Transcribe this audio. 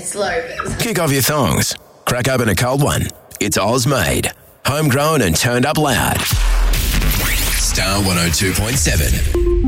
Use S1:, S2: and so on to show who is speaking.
S1: slow.
S2: Kick off your thongs. Crack open a cold one. It's Oz made. Homegrown and turned up loud. Star 102.7.